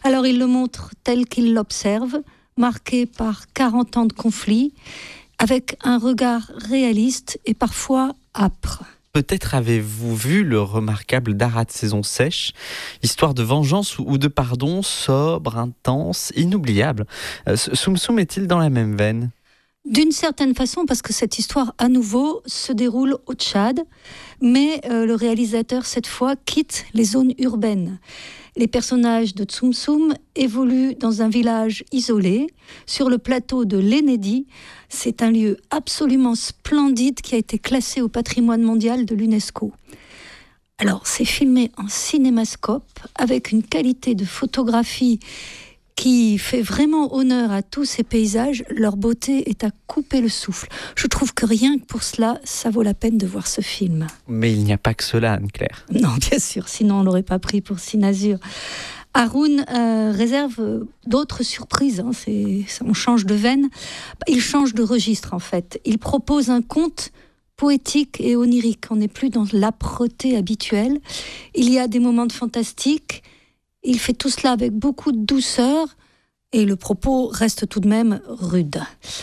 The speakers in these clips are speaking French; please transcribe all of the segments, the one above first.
Alors il le montre tel qu'il l'observe, marqué par 40 ans de conflit, avec un regard réaliste et parfois âpre. Peut-être avez-vous vu le remarquable Darat Saison sèche, histoire de vengeance ou de pardon, sobre, intense, inoubliable. Soum Soum est-il dans la même veine ? D'une certaine façon, parce que cette histoire, à nouveau, se déroule au Tchad, mais le réalisateur, cette fois, quitte les zones urbaines. Les personnages de Tsum Tsum évoluent dans un village isolé, sur le plateau de l'Enedi. C'est un lieu absolument splendide qui a été classé au patrimoine mondial de l'UNESCO. Alors, c'est filmé en cinémascope, avec une qualité de photographie qui fait vraiment honneur à tous ces paysages. Leur beauté est à couper le souffle. Je trouve que rien que pour cela, ça vaut la peine de voir ce film. Mais il n'y a pas que cela, Anne-Claire. Non, bien sûr, sinon on ne l'aurait pas pris pour Sinazur. Haroun réserve d'autres surprises, on change de veine. Il change de registre en fait. Il propose un conte poétique et onirique. On n'est plus dans l'âpreté habituelle. Il y a des moments de fantastique. Il fait tout cela avec beaucoup de douceur et le propos reste tout de même rude.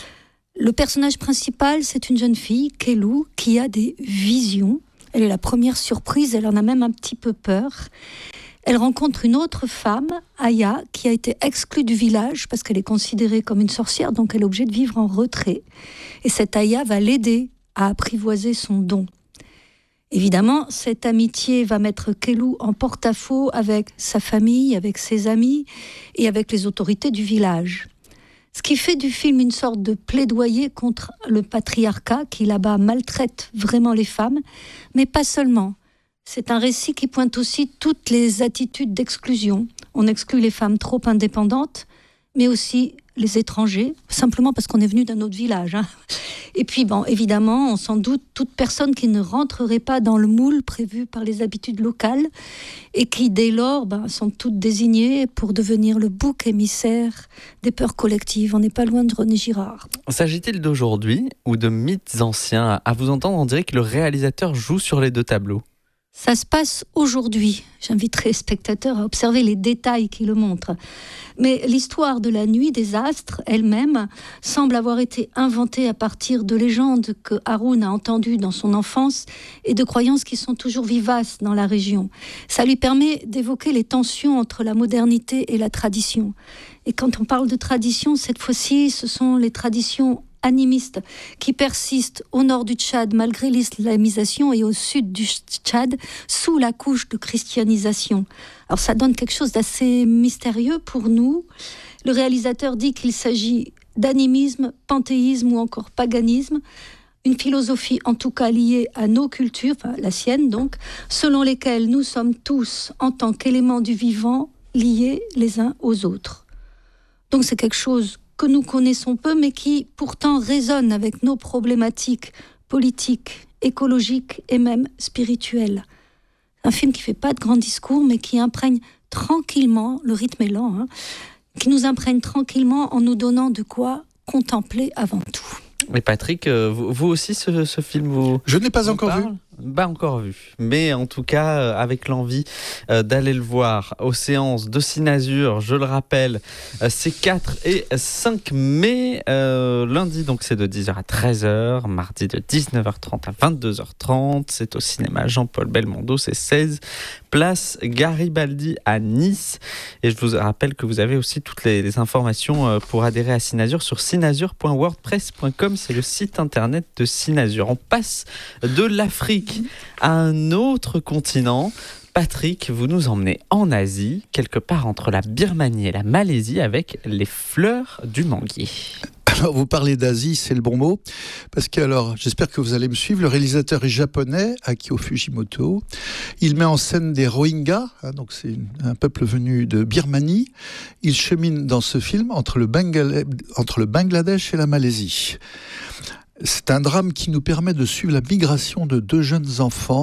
Le personnage principal, c'est une jeune fille, Kelou, qui a des visions. Elle est la première surprise, elle en a même un petit peu peur. Elle rencontre une autre femme, Aya, qui a été exclue du village parce qu'elle est considérée comme une sorcière, donc elle est obligée de vivre en retrait. Et cette Aya va l'aider à apprivoiser son don. Évidemment, cette amitié va mettre Kelou en porte-à-faux avec sa famille, avec ses amis et avec les autorités du village. Ce qui fait du film une sorte de plaidoyer contre le patriarcat qui là-bas maltraite vraiment les femmes, mais pas seulement. C'est un récit qui pointe aussi toutes les attitudes d'exclusion. On exclut les femmes trop indépendantes, mais aussi les étrangers, simplement parce qu'on est venu d'un autre village. Et puis, évidemment, on s'en doute, toute personne qui ne rentrerait pas dans le moule prévu par les habitudes locales et qui, dès lors, sont toutes désignées pour devenir le bouc émissaire des peurs collectives. On n'est pas loin de René Girard. S'agit-il d'aujourd'hui ou de mythes anciens ? À vous entendre, on dirait que le réalisateur joue sur les deux tableaux. Ça se passe aujourd'hui. J'inviterai les spectateurs à observer les détails qui le montrent. Mais l'histoire de la nuit des astres elle-même semble avoir été inventée à partir de légendes que Haroun a entendues dans son enfance et de croyances qui sont toujours vivaces dans la région. Ça lui permet d'évoquer les tensions entre la modernité et la tradition. Et quand on parle de tradition, cette fois-ci, ce sont les traditions animistes qui persistent au nord du Tchad malgré l'islamisation et au sud du Tchad sous la couche de christianisation. Alors ça donne quelque chose d'assez mystérieux pour nous. Le réalisateur dit qu'il s'agit d'animisme, panthéisme ou encore paganisme, une philosophie en tout cas liée à nos cultures, enfin la sienne donc, selon lesquelles nous sommes tous en tant qu'éléments du vivant liés les uns aux autres. Donc c'est quelque chose que nous connaissons peu, mais qui pourtant résonne avec nos problématiques politiques, écologiques et même spirituelles. Un film qui ne fait pas de grands discours, mais qui imprègne tranquillement, le rythme est lent, qui nous imprègne tranquillement en nous donnant de quoi contempler avant tout. Mais Patrick, vous aussi, ce film, Je ne l'ai pas encore vu. Pas encore vu, mais en tout cas avec l'envie d'aller le voir aux séances de Sinazur, je le rappelle, c'est 4 et 5 mai, lundi donc c'est de 10h à 13h, mardi de 19h30 à 22h30, c'est au cinéma Jean-Paul Belmondo, c'est 16 place Garibaldi à Nice, et je vous rappelle que vous avez aussi toutes les informations pour adhérer à Sinazur sur sinazur.wordpress.com, c'est le site internet de Sinazur. On passe de l'Afrique à un autre continent. Patrick, vous nous emmenez en Asie, quelque part entre la Birmanie et la Malaisie, avec les fleurs du manguier. Alors, vous parlez d'Asie, c'est le bon mot, parce que, j'espère que vous allez me suivre. Le réalisateur est japonais, Akio Fujimoto. Il met en scène des Rohingyas, donc c'est un peuple venu de Birmanie. Il chemine dans ce film entre le Bangladesh et la Malaisie. C'est un drame qui nous permet de suivre la migration de deux jeunes enfants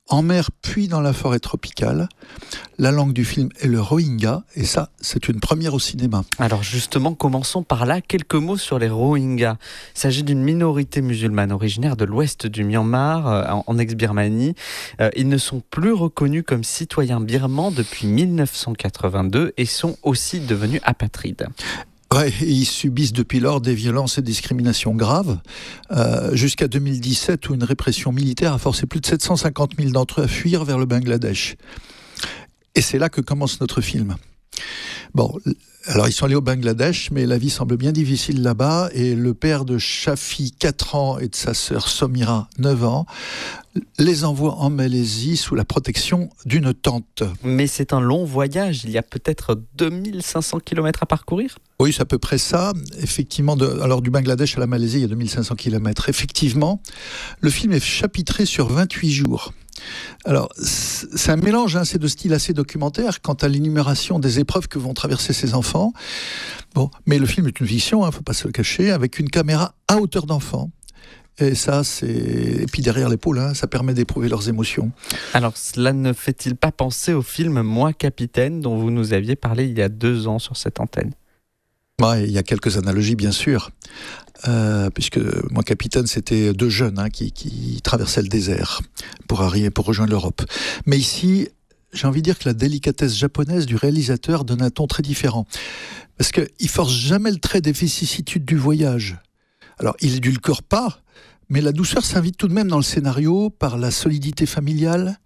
en mer puis dans la forêt tropicale. La langue du film est le Rohingya, et ça, c'est une première au cinéma. Alors justement, commençons par là. Quelques mots sur les Rohingyas. Il s'agit d'une minorité musulmane originaire de l'ouest du Myanmar, en ex-Birmanie. Ils ne sont plus reconnus comme citoyens birmans depuis 1982 et sont aussi devenus apatrides. Ouais, ils subissent depuis lors des violences et discriminations graves, jusqu'à 2017 où une répression militaire a forcé plus de 750 000 d'entre eux à fuir vers le Bangladesh. Et c'est là que commence notre film. Bon, alors ils sont allés au Bangladesh, mais la vie semble bien difficile là-bas, et le père de Shafi, 4 ans, et de sa sœur Somira, 9 ans, les envoie en Malaisie sous la protection d'une tante. Mais c'est un long voyage, il y a peut-être 2500 km à parcourir ? Oui, c'est à peu près ça. Effectivement, alors du Bangladesh à la Malaisie, il y a 2500 km. Effectivement, le film est chapitré sur 28 jours. Alors, c'est un mélange, c'est de style assez documentaire quant à l'énumération des épreuves que vont traverser ces enfants. Bon, mais le film est une fiction, faut pas se le cacher, avec une caméra à hauteur d'enfant. Et ça, et puis derrière l'épaule, ça permet d'éprouver leurs émotions. Alors, cela ne fait-il pas penser au film Moi, Capitaine, dont vous nous aviez parlé il y a 2 ans sur cette antenne ? Ouais, il y a quelques analogies, bien sûr. Puisque Moi, Capitaine, c'était 2 jeunes qui traversaient le désert pour rejoindre l'Europe. Mais ici, j'ai envie de dire que la délicatesse japonaise du réalisateur donne un ton très différent. Parce qu'il force jamais le trait des vicissitudes du voyage. Alors, il édulcore pas, mais la douceur s'invite tout de même dans le scénario par la solidarité familiale,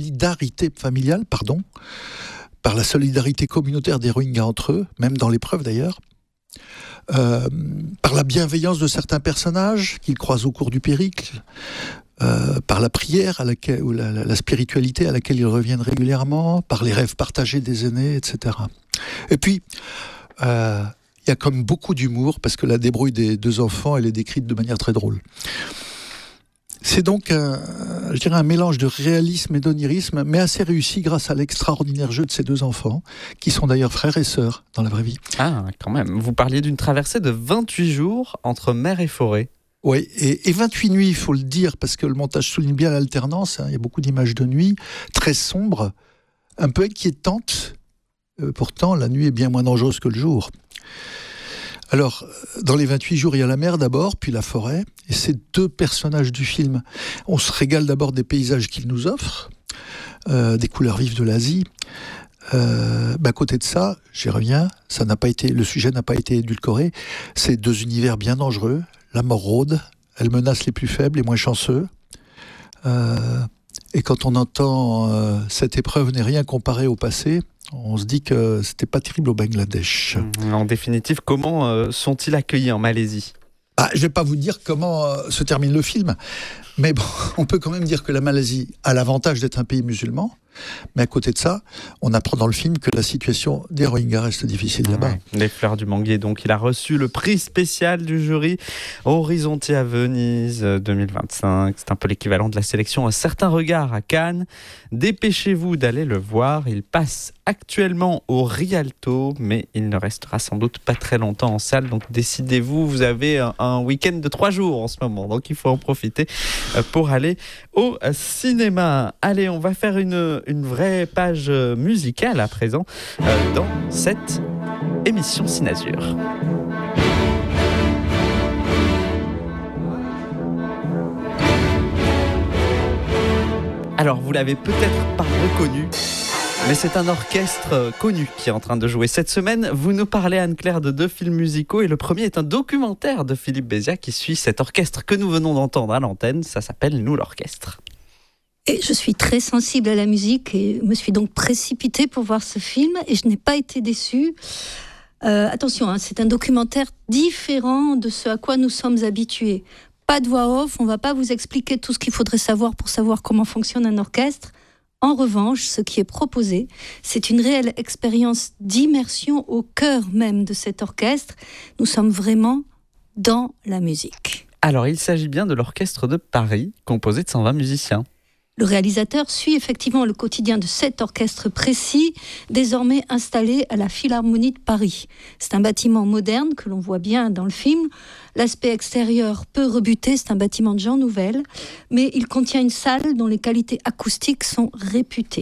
par la solidarité communautaire des Rohingyas entre eux, même dans l'épreuve d'ailleurs, par la bienveillance de certains personnages qu'ils croisent au cours du périple, par la prière ou la spiritualité à laquelle ils reviennent régulièrement, par les rêves partagés des aînés, etc. Et puis, il y a comme beaucoup d'humour, parce que la débrouille des 2 enfants, elle est décrite de manière très drôle. C'est donc, je dirais, un mélange de réalisme et d'onirisme, mais assez réussi grâce à l'extraordinaire jeu de ces 2 enfants, qui sont d'ailleurs frères et sœurs dans la vraie vie. Ah, quand même. Vous parliez d'une traversée de 28 jours entre mer et forêt. Oui, et 28 nuits, il faut le dire, parce que le montage souligne bien l'alternance. Il y a beaucoup d'images de nuit, très sombres, un peu inquiétantes. Pourtant, la nuit est bien moins dangereuse que le jour. Alors, dans les 28 jours, il y a la mer d'abord, puis la forêt, et c'est 2 personnages du film. On se régale d'abord des paysages qu'ils nous offrent, des couleurs vives de l'Asie. À côté de ça, j'y reviens, le sujet n'a pas été édulcoré. C'est 2 univers bien dangereux. La mort rôde, elle menace les plus faibles, les moins chanceux. Et quand on entend cette épreuve n'est rien comparé au passé, on se dit que c'était pas terrible au Bangladesh. En définitive, comment sont-ils accueillis en Malaisie ? Je vais pas vous dire comment se termine le film, mais bon, on peut quand même dire que la Malaisie a l'avantage d'être un pays musulman. Mais à côté de ça, on apprend dans le film que la situation des Rohingyas reste difficile là-bas. Les fleurs du manguier, donc il a reçu le prix spécial du jury Horizonti à Venise 2025. C'est un peu l'équivalent de la sélection Un certain regard à Cannes. Dépêchez-vous d'aller le voir. Il passe actuellement au Rialto, mais il ne restera sans doute pas très longtemps en salle. Donc décidez-vous, vous avez un week-end de 3 jours en ce moment, donc il faut en profiter pour aller au cinéma. Allez, on va faire une vraie page musicale à présent dans cette émission Cinazur. Alors, vous l'avez peut-être pas reconnu, mais c'est un orchestre connu qui est en train de jouer. Cette semaine, vous nous parlez, Anne-Claire, de 2 films musicaux, et le premier est un documentaire de Philippe Béziat qui suit cet orchestre que nous venons d'entendre à l'antenne. Ça s'appelle Nous l'orchestre. Et je suis très sensible à la musique et me suis donc précipitée pour voir ce film et je n'ai pas été déçue. Attention, c'est un documentaire différent de ce à quoi nous sommes habitués. Pas de voix off, on ne va pas vous expliquer tout ce qu'il faudrait savoir pour savoir comment fonctionne un orchestre. En revanche, ce qui est proposé, c'est une réelle expérience d'immersion au cœur même de cet orchestre. Nous sommes vraiment dans la musique. Alors, il s'agit bien de l'Orchestre de Paris, composé de 120 musiciens. Le réalisateur suit effectivement le quotidien de 7 orchestres précis, désormais installés à la Philharmonie de Paris. C'est un bâtiment moderne que l'on voit bien dans le film. L'aspect extérieur peu rebuté, c'est un bâtiment de Jean Nouvel, mais il contient une salle dont les qualités acoustiques sont réputées.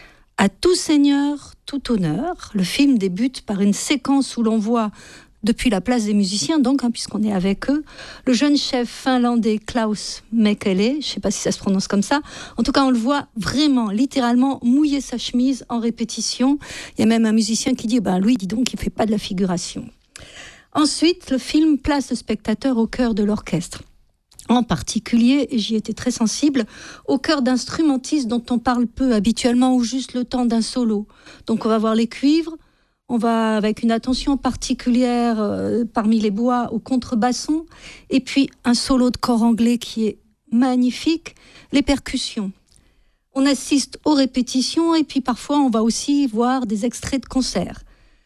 À tout seigneur, tout honneur, le film débute par une séquence où l'on voit, depuis la place des musiciens, donc, puisqu'on est avec eux, le jeune chef finlandais Klaus Mäkelä, je ne sais pas si ça se prononce comme ça, en tout cas on le voit vraiment, littéralement, mouiller sa chemise en répétition. Il y a même un musicien qui dit, lui, dis donc, il ne fait pas de la figuration. Ensuite, le film place le spectateur au cœur de l'orchestre. En particulier, et j'y étais très sensible, au cœur d'instrumentistes dont on parle peu habituellement ou juste le temps d'un solo. Donc on va voir les cuivres, on va avec une attention particulière parmi les bois au contrebasson, et puis un solo de cor anglais qui est magnifique, les percussions. On assiste aux répétitions et puis parfois on va aussi voir des extraits de concerts.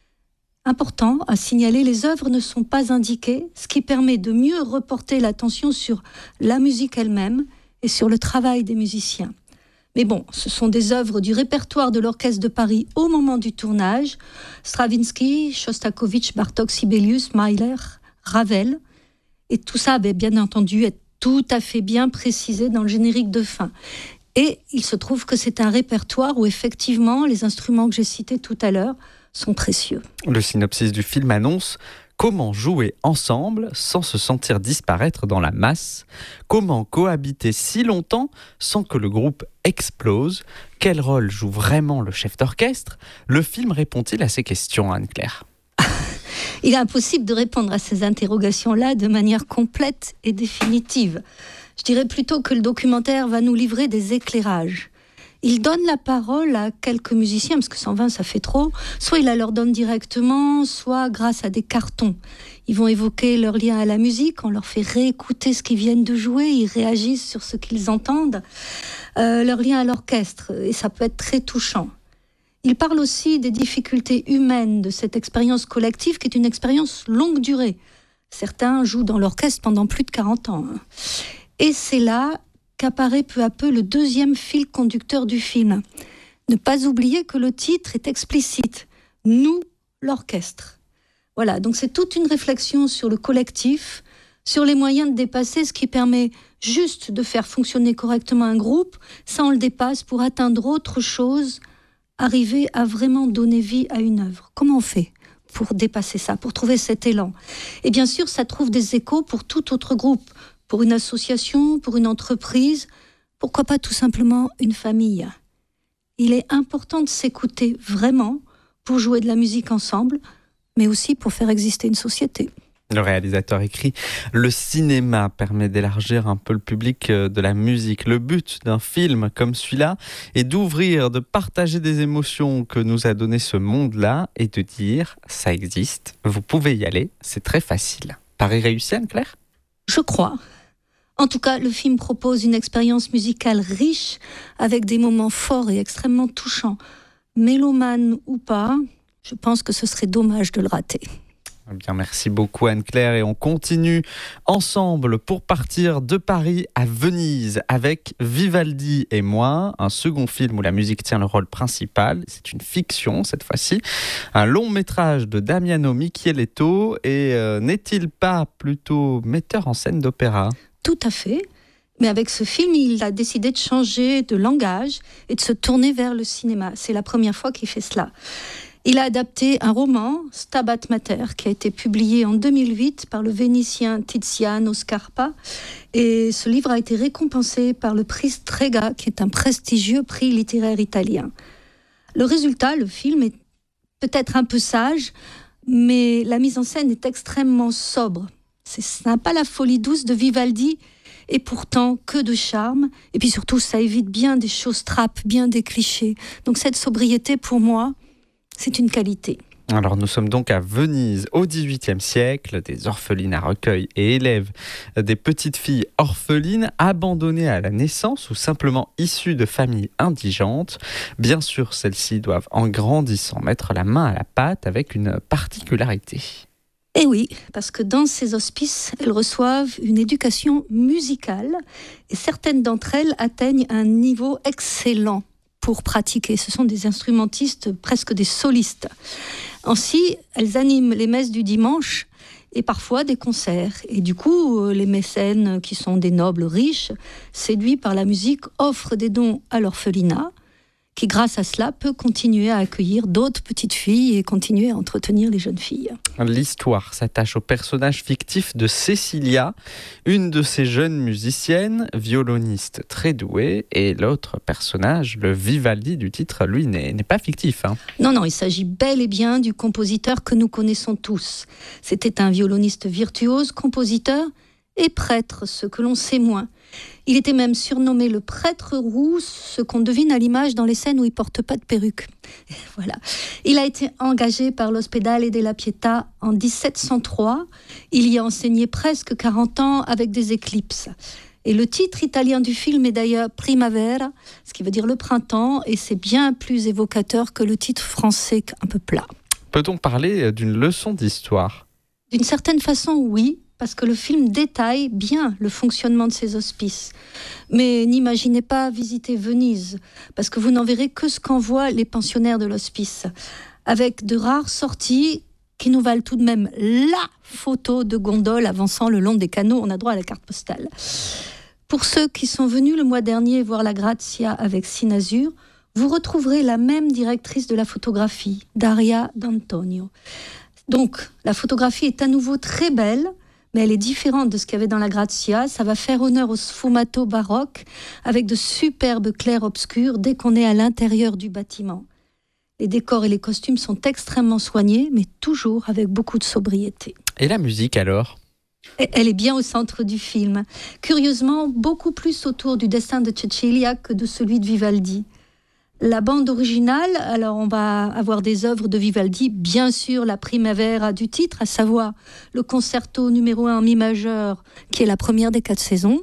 Important à signaler, les œuvres ne sont pas indiquées, ce qui permet de mieux reporter l'attention sur la musique elle-même et sur le travail des musiciens. Mais bon, ce sont des œuvres du répertoire de l'Orchestre de Paris au moment du tournage. Stravinsky, Shostakovich, Bartók, Sibelius, Mahler, Ravel. Et tout ça avait bien entendu être tout à fait bien précisé dans le générique de fin. Et il se trouve que c'est un répertoire où effectivement les instruments que j'ai cités tout à l'heure sont précieux. Le synopsis du film annonce: comment jouer ensemble sans se sentir disparaître dans la masse? Comment cohabiter si longtemps sans que le groupe explose? Quel rôle joue vraiment le chef d'orchestre? Le film répond-il à ces questions, Anne-Claire? Il est impossible de répondre à ces interrogations-là de manière complète et définitive. Je dirais plutôt que le documentaire va nous livrer des éclairages. Il donne la parole à quelques musiciens, parce que 120, ça fait trop. Soit il la leur donne directement, soit grâce à des cartons. Ils vont évoquer leur lien à la musique, on leur fait réécouter ce qu'ils viennent de jouer, ils réagissent sur ce qu'ils entendent, leur lien à l'orchestre, et ça peut être très touchant. Il parle aussi des difficultés humaines de cette expérience collective, qui est une expérience longue durée. Certains jouent dans l'orchestre pendant plus de 40 ans. Et c'est là qu'apparaît peu à peu le deuxième fil conducteur du film. Ne pas oublier que le titre est explicite. Nous, l'orchestre. Voilà, donc c'est toute une réflexion sur le collectif, sur les moyens de dépasser ce qui permet juste de faire fonctionner correctement un groupe, ça on le dépasse pour atteindre autre chose, arriver à vraiment donner vie à une œuvre. Comment on fait pour dépasser ça, pour trouver cet élan? Et bien sûr, ça trouve des échos pour tout autre groupe, pour une association, pour une entreprise, pourquoi pas tout simplement une famille. Il est important de s'écouter vraiment pour jouer de la musique ensemble, mais aussi pour faire exister une société. Le réalisateur écrit: le cinéma permet d'élargir un peu le public de la musique. Le but d'un film comme celui-là est d'ouvrir, de partager des émotions que nous a donné ce monde-là et de dire: ça existe, vous pouvez y aller, c'est très facile. Pari réussi, Anne-Claire ? Je crois. En tout cas, le film propose une expérience musicale riche, avec des moments forts et extrêmement touchants. Mélomane ou pas, je pense que ce serait dommage de le rater. Eh bien, merci beaucoup, Anne-Claire, et on continue ensemble pour partir de Paris à Venise avec Vivaldi et moi, un second film où la musique tient le rôle principal. C'est une fiction cette fois-ci, un long métrage de Damiano Micheletto, et n'est-il pas plutôt metteur en scène d'opéra ? Tout à fait. Mais avec ce film, il a décidé de changer de langage et de se tourner vers le cinéma. C'est la première fois qu'il fait cela. Il a adapté un roman, Stabat Mater, qui a été publié en 2008 par le Vénitien Tiziano Scarpa. Et ce livre a été récompensé par le prix Strega, qui est un prestigieux prix littéraire italien. Le résultat, le film, est peut-être un peu sage, mais la mise en scène est extrêmement sobre. Ça n'a pas la folie douce de Vivaldi, et pourtant que de charme. Et puis surtout, ça évite bien des choses trappes, bien des clichés. Donc cette sobriété, pour moi, c'est une qualité. Alors nous sommes donc à Venise au XVIIIe siècle. Des orphelinats recueillent et élèvent des petites filles orphelines abandonnées à la naissance ou simplement issues de familles indigentes. Bien sûr, celles-ci doivent en grandissant mettre la main à la pâte avec une particularité. Et oui, parce que dans ces hospices, elles reçoivent une éducation musicale et certaines d'entre elles atteignent un niveau excellent pour pratiquer. Ce sont des instrumentistes, presque des solistes. Ainsi, elles animent les messes du dimanche et parfois des concerts. Et du coup, les mécènes, qui sont des nobles riches, séduits par la musique, offrent des dons à l'orphelinat, qui grâce à cela peut continuer à accueillir d'autres petites filles et continuer à entretenir les jeunes filles. L'histoire s'attache au personnage fictif de Cecilia, une de ces jeunes musiciennes, violoniste très douée, et l'autre personnage, le Vivaldi du titre, lui, n'est pas fictif. Non, il s'agit bel et bien du compositeur que nous connaissons tous. C'était un violoniste virtuose, compositeur et prêtre, ce que l'on sait moins. Il était même surnommé le prêtre roux, ce qu'on devine à l'image dans les scènes où il ne porte pas de perruque. Voilà. Il a été engagé par l'Ospedale della Pietà en 1703. Il y a enseigné presque 40 ans avec des éclipses. Et le titre italien du film est d'ailleurs Primavera, ce qui veut dire le printemps, et c'est bien plus évocateur que le titre français un peu plat. Peut-on parler d'une leçon d'histoire ? D'une certaine façon, oui. Parce que le film détaille bien le fonctionnement de ces hospices. Mais n'imaginez pas visiter Venise, parce que vous n'en verrez que ce qu'envoient les pensionnaires de l'hospice, avec de rares sorties qui nous valent tout de même la photo de gondole avançant le long des canaux. On a droit à la carte postale. Pour ceux qui sont venus le mois dernier voir la Grazia avec Cinazur, vous retrouverez la même directrice de la photographie, Daria D'Antonio. Donc, la photographie est à nouveau très belle, mais elle est différente de ce qu'il y avait dans la Grazia. Ça va faire honneur au sfumato baroque, avec de superbes clairs-obscurs dès qu'on est à l'intérieur du bâtiment. Les décors et les costumes sont extrêmement soignés, mais toujours avec beaucoup de sobriété. Et la musique alors ? Elle est bien au centre du film. Curieusement, beaucoup plus autour du destin de Cecilia que de celui de Vivaldi. La bande originale, alors on va avoir des œuvres de Vivaldi, bien sûr la Primavera du titre, à savoir le concerto numéro 1 en mi majeur, qui est la première des 4 saisons,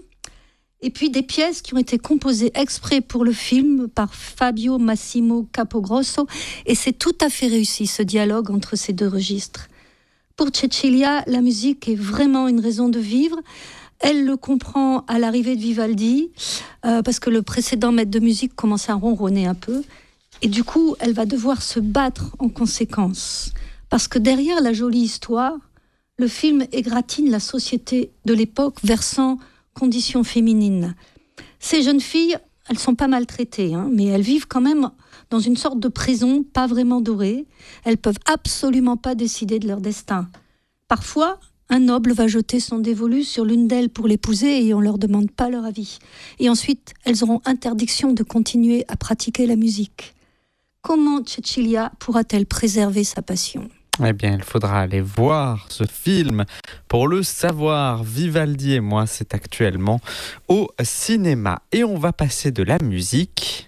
et puis des pièces qui ont été composées exprès pour le film par Fabio Massimo Capogrosso, et c'est tout à fait réussi ce dialogue entre ces deux registres. Pour Cecilia, la musique est vraiment une raison de vivre. Elle le comprend à l'arrivée de Vivaldi, parce que le précédent maître de musique commence à ronronner un peu. Et du coup, elle va devoir se battre en conséquence. Parce que derrière la jolie histoire, le film égratigne la société de l'époque versant conditions féminines. Ces jeunes filles, elles sont pas maltraitées, mais elles vivent quand même dans une sorte de prison pas vraiment dorée. Elles peuvent absolument pas décider de leur destin. Parfois, un noble va jeter son dévolu sur l'une d'elles pour l'épouser et on ne leur demande pas leur avis. Et ensuite, elles auront interdiction de continuer à pratiquer la musique. Comment Cecilia pourra-t-elle préserver sa passion ? Eh bien, il faudra aller voir ce film pour le savoir. Vivaldi et moi, c'est actuellement au cinéma. Et on va passer de la musique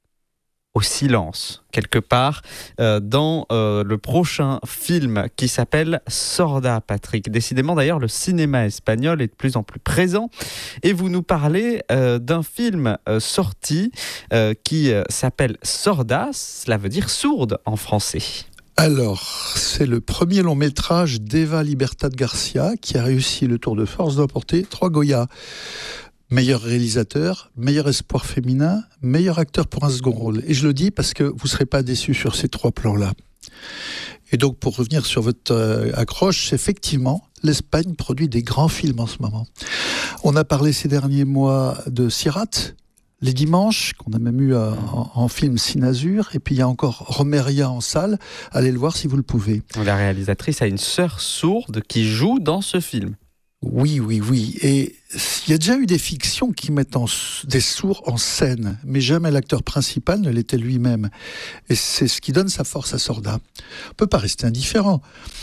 au silence, quelque part, dans le prochain film qui s'appelle Sorda, Patrick. Décidément, d'ailleurs, le cinéma espagnol est de plus en plus présent. Et vous nous parlez d'un film sorti qui s'appelle Sorda, cela veut dire sourde en français. Alors, c'est le premier long métrage d'Eva Libertad Garcia qui a réussi le tour de force d'emporter 3 Goya. Meilleur réalisateur, meilleur espoir féminin, meilleur acteur pour un second rôle. Et je le dis parce que vous ne serez pas déçus sur ces 3 plans-là. Et donc, pour revenir sur votre accroche, effectivement, l'Espagne produit des grands films en ce moment. On a parlé ces derniers mois de Sirat, Les Dimanches, qu'on a même eu en film Cinazur, et puis il y a encore Romeria en salle. Allez le voir si vous le pouvez. La réalisatrice a une sœur sourde qui joue dans ce film. Oui. Et il y a déjà eu des fictions qui mettent des sourds en scène, mais jamais l'acteur principal ne l'était lui-même. Et c'est ce qui donne sa force à Sorda. On ne peut pas rester indifférent.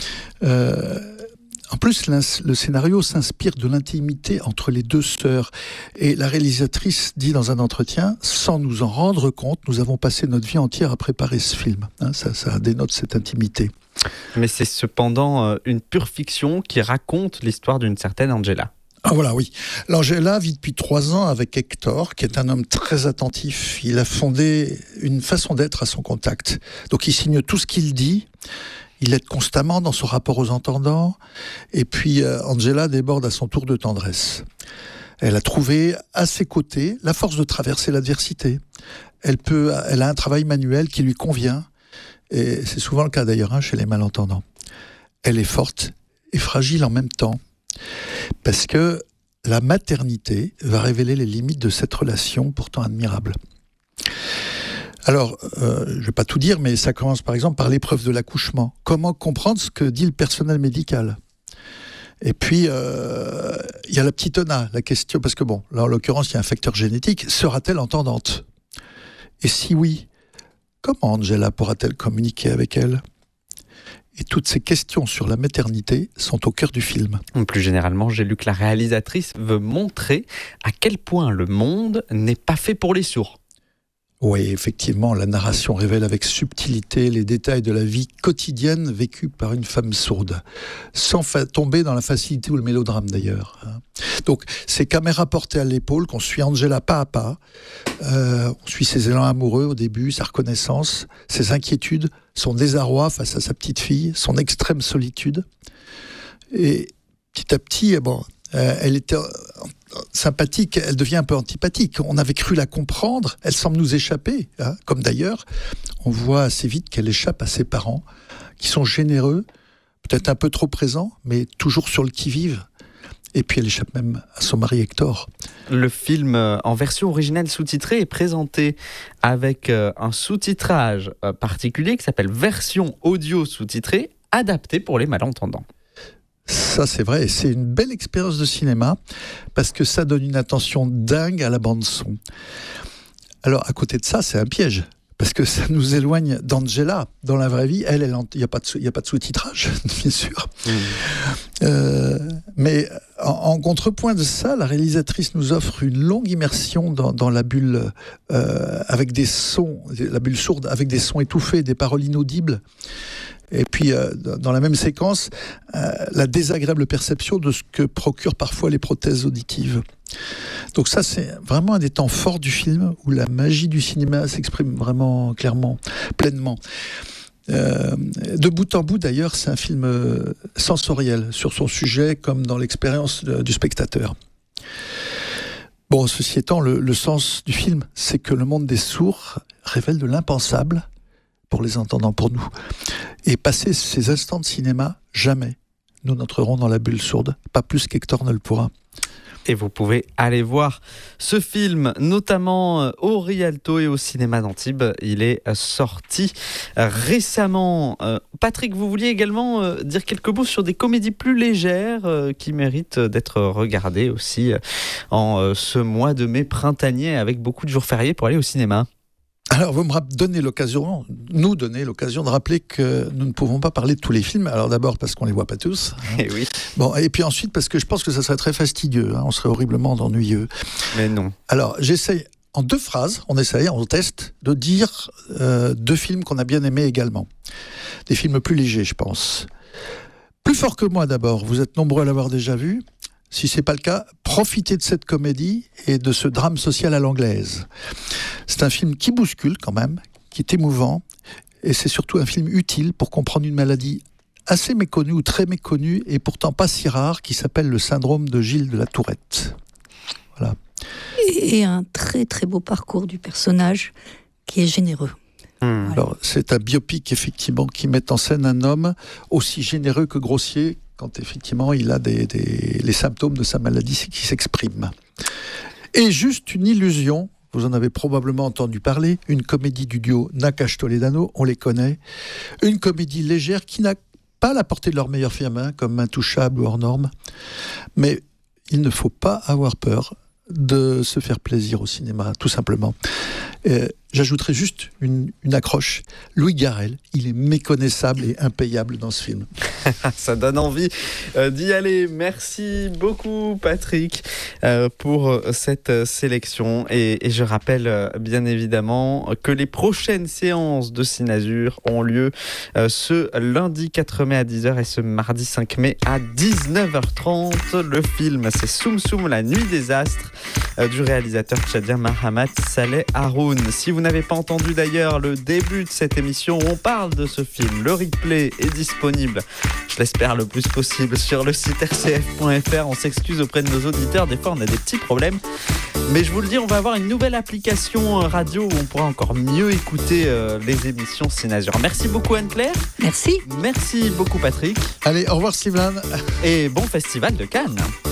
En plus, le scénario s'inspire de l'intimité entre les 2 sœurs. Et la réalisatrice dit dans un entretien, sans nous en rendre compte, nous avons passé notre vie entière à préparer ce film. Ça dénote cette intimité. Mais c'est cependant une pure fiction qui raconte l'histoire d'une certaine Angela. Ah voilà, oui. L'Angela vit depuis 3 ans avec Hector, qui est un homme très attentif. Il a fondé une façon d'être à son contact. Donc il signe tout ce qu'il dit. Il l'aide constamment dans son rapport aux entendants. Et puis Angela déborde à son tour de tendresse. Elle a trouvé à ses côtés la force de traverser l'adversité. Elle a un travail manuel qui lui convient. Et c'est souvent le cas d'ailleurs chez les malentendants. Elle est forte et fragile en même temps. Parce que la maternité va révéler les limites de cette relation pourtant admirable. Alors, je ne vais pas tout dire, mais ça commence par exemple par l'épreuve de l'accouchement. Comment comprendre ce que dit le personnel médical ? Et puis, il y a la petite Ona, la question, parce que bon, là en l'occurrence, il y a un facteur génétique. Sera-t-elle entendante ? Et si oui, comment Angela pourra-t-elle communiquer avec elle ? Et toutes ces questions sur la maternité sont au cœur du film. Plus généralement, j'ai lu que la réalisatrice veut montrer à quel point le monde n'est pas fait pour les sourds. Oui, effectivement, la narration révèle avec subtilité les détails de la vie quotidienne vécue par une femme sourde, sans tomber dans la facilité ou le mélodrame d'ailleurs. Donc, ces caméras portées à l'épaule, qu'on suit Angela pas à pas, on suit ses élans amoureux au début, sa reconnaissance, ses inquiétudes, son désarroi face à sa petite fille, son extrême solitude. Et petit à petit, elle était sympathique, elle devient un peu antipathique. On avait cru la comprendre, elle semble nous échapper, comme d'ailleurs, on voit assez vite qu'elle échappe à ses parents, qui sont généreux, peut-être un peu trop présents, mais toujours sur le qui-vive. Et puis elle échappe même à son mari Hector. Le film en version originale sous-titrée est présenté avec un sous-titrage particulier qui s'appelle version audio sous-titrée, adaptée pour les malentendants. Ça, c'est vrai, et c'est une belle expérience de cinéma, parce que ça donne une attention dingue à la bande-son. Alors, à côté de ça, c'est un piège, parce que ça nous éloigne d'Angela. Dans la vraie vie, il n'y a pas de sous-titrage, bien sûr. Mais en contrepoint de ça, la réalisatrice nous offre une longue immersion dans la bulle avec des sons, la bulle sourde, avec des sons étouffés, des paroles inaudibles. Et puis, dans la même séquence, la désagréable perception de ce que procurent parfois les prothèses auditives. Donc ça, c'est vraiment un des temps forts du film, où la magie du cinéma s'exprime vraiment clairement, pleinement. De bout en bout, d'ailleurs, c'est un film sensoriel, sur son sujet, comme dans l'expérience du spectateur. Bon, ceci étant, le sens du film, c'est que le monde des sourds révèle de l'impensable, pour les entendants, pour nous. Et passer ces instants de cinéma, jamais nous n'entrerons dans la bulle sourde, pas plus qu'Hector ne le pourra. Et vous pouvez aller voir ce film, notamment au Rialto et au cinéma d'Antibes. Il est sorti récemment. Patrick, vous vouliez également dire quelques mots sur des comédies plus légères qui méritent d'être regardées aussi en ce mois de mai printanier avec beaucoup de jours fériés pour aller au cinéma. Alors, vous nous donnez l'occasion de rappeler que nous ne pouvons pas parler de tous les films. Alors d'abord parce qu'on ne les voit pas tous. Et oui. Bon, et puis ensuite parce que je pense que ça serait très fastidieux. On serait horriblement ennuyeux. Mais non. Alors, j'essaye en 2 phrases, on teste, de dire 2 films qu'on a bien aimés également. Des films plus légers, je pense. Plus fort que moi d'abord, vous êtes nombreux à l'avoir déjà vu. Si ce n'est pas le cas, profitez de cette comédie et de ce drame social à l'anglaise. C'est un film qui bouscule quand même, qui est émouvant, et c'est surtout un film utile pour comprendre une maladie assez méconnue ou très méconnue, et pourtant pas si rare, qui s'appelle le syndrome de Gilles de la Tourette. Voilà. Et un très très beau parcours du personnage qui est généreux. Voilà. Alors, c'est un biopic effectivement qui met en scène un homme aussi généreux que grossier, quand effectivement il a les symptômes de sa maladie qui s'expriment. Et juste une illusion, vous en avez probablement entendu parler, une comédie du duo Nakache-Toledano, on les connaît, une comédie légère qui n'a pas la portée de leur meilleur film, comme Intouchable ou Hors Norme, mais il ne faut pas avoir peur de se faire plaisir au cinéma, tout simplement. J'ajouterai juste une accroche. Louis Garrel, il est méconnaissable et impayable dans ce film. Ça donne envie d'y aller. Merci beaucoup Patrick pour cette sélection. Et je rappelle bien évidemment que les prochaines séances de Cinazur ont lieu ce lundi 4 mai à 10h et ce mardi 5 mai à 19h30. Le film, c'est Soum Soum, la nuit des astres du réalisateur tchadien Mahamat Saleh Haroun. Si vous n'avez pas entendu d'ailleurs le début de cette émission où on parle de ce film, le replay est disponible, je l'espère le plus possible, sur le site rcf.fr. On s'excuse auprès de nos auditeurs, des fois on a des petits problèmes. Mais je vous le dis, on va avoir une nouvelle application radio où on pourra encore mieux écouter les émissions Cinazur. Merci beaucoup Anne-Claire. Merci. Merci beaucoup Patrick. Allez, au revoir Sylvain. Et bon festival de Cannes.